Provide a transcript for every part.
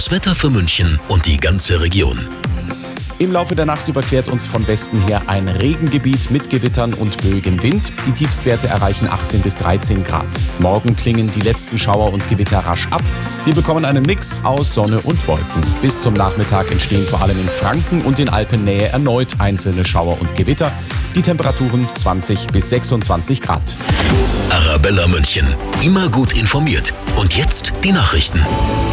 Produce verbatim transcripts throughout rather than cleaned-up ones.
Das Wetter für München und die ganze Region. Im Laufe der Nacht überquert uns von Westen her ein Regengebiet mit Gewittern und böigem Wind. Die Tiefstwerte erreichen achtzehn bis dreizehn Grad. Morgen klingen die letzten Schauer und Gewitter rasch ab. Wir bekommen einen Mix aus Sonne und Wolken. Bis zum Nachmittag entstehen vor allem in Franken und in Alpennähe erneut einzelne Schauer und Gewitter. Die Temperaturen zwanzig bis sechsundzwanzig Grad. Arabella München. Immer gut informiert. Und jetzt die Nachrichten.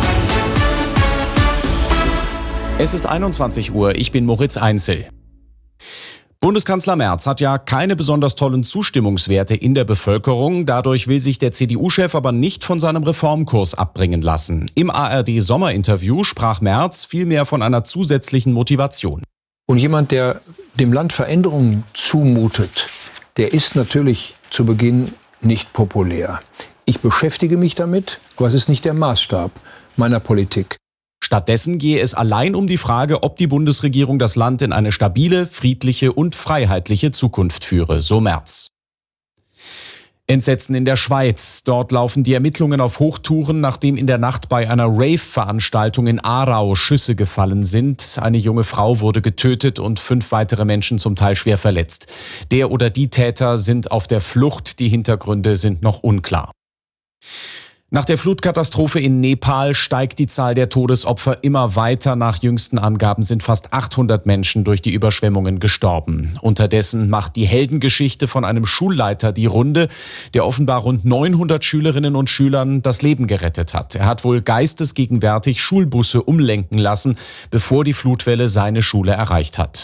Es ist einundzwanzig Uhr, ich bin Moritz Einzel. Bundeskanzler Merz hat ja keine besonders tollen Zustimmungswerte in der Bevölkerung. Dadurch will sich der C D U-Chef aber nicht von seinem Reformkurs abbringen lassen. Im A R D-Sommerinterview sprach Merz vielmehr von einer zusätzlichen Motivation. Und jemand, der dem Land Veränderungen zumutet, der ist natürlich zu Beginn nicht populär. Ich beschäftige mich damit, aber es ist nicht der Maßstab meiner Politik. Stattdessen gehe es allein um die Frage, ob die Bundesregierung das Land in eine stabile, friedliche und freiheitliche Zukunft führe, so Merz. Entsetzen in der Schweiz. Dort laufen die Ermittlungen auf Hochtouren, nachdem in der Nacht bei einer Rave-Veranstaltung in Aarau Schüsse gefallen sind. Eine junge Frau wurde getötet und fünf weitere Menschen zum Teil schwer verletzt. Der oder die Täter sind auf der Flucht, die Hintergründe sind noch unklar. Nach der Flutkatastrophe in Nepal steigt die Zahl der Todesopfer immer weiter. Nach jüngsten Angaben sind fast achthundert Menschen durch die Überschwemmungen gestorben. Unterdessen macht die Heldengeschichte von einem Schulleiter die Runde, der offenbar rund neunhundert Schülerinnen und Schülern das Leben gerettet hat. Er hat wohl geistesgegenwärtig Schulbusse umlenken lassen, bevor die Flutwelle seine Schule erreicht hat.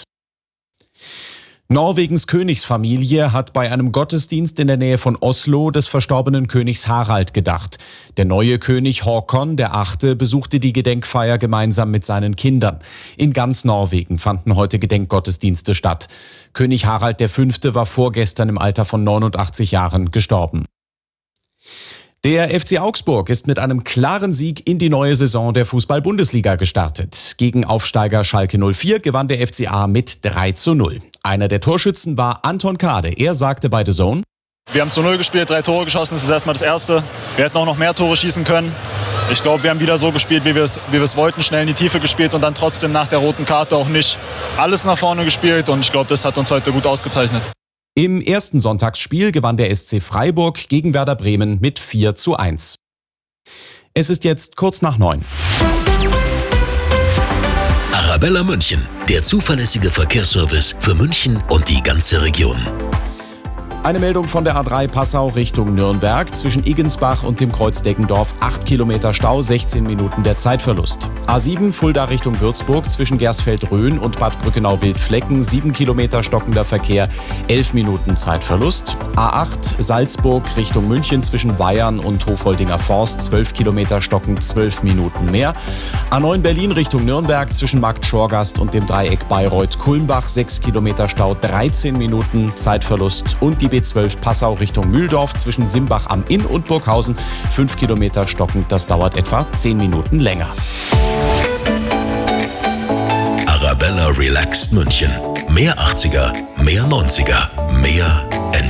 Norwegens Königsfamilie hat bei einem Gottesdienst in der Nähe von Oslo des verstorbenen Königs Harald gedacht. Der neue König Håkon der Achte besuchte die Gedenkfeier gemeinsam mit seinen Kindern. In ganz Norwegen fanden heute Gedenkgottesdienste statt. König Harald der Fünfte war vorgestern im Alter von neunundachtzig Jahren gestorben. Der F C Augsburg ist mit einem klaren Sieg in die neue Saison der Fußball-Bundesliga gestartet. Gegen Aufsteiger Schalke null vier gewann der F C A mit drei zu null. Einer der Torschützen war Anton Kade. Er sagte bei The Zone: Wir haben zu null gespielt, drei Tore geschossen, das ist erstmal das Erste. Wir hätten auch noch mehr Tore schießen können. Ich glaube, wir haben wieder so gespielt, wie wir es wie wir es wollten, schnell in die Tiefe gespielt und dann trotzdem nach der roten Karte auch nicht alles nach vorne gespielt. Und ich glaube, das hat uns heute gut ausgezeichnet. Im ersten Sonntagsspiel gewann der S C Freiburg gegen Werder Bremen mit vier zu eins. Es ist jetzt kurz nach neun. Arabella München, der zuverlässige Verkehrsservice für München und die ganze Region. Eine Meldung von der A drei Passau Richtung Nürnberg. Zwischen Iggensbach und dem Kreuz Deggendorf acht Kilometer Stau, sechzehn Minuten der Zeitverlust. A sieben Fulda Richtung Würzburg zwischen Gersfeld-Rhön und Bad Brückenau-Wildflecken sieben Kilometer stockender Verkehr, elf Minuten Zeitverlust. A acht Salzburg Richtung München zwischen Weyern und Hofholdinger Forst zwölf Kilometer stockend, zwölf Minuten mehr. A neun Berlin Richtung Nürnberg zwischen Markt Schorgast und dem Dreieck Bayreuth-Kulmbach sechs Kilometer Stau, dreizehn Minuten Zeitverlust. Und die B zwölf Passau Richtung Mühldorf zwischen Simbach am Inn und Burghausen fünf Kilometer stockend, das dauert etwa zehn Minuten länger. Arabella Relaxed München. Mehr achtziger, mehr neunziger, mehr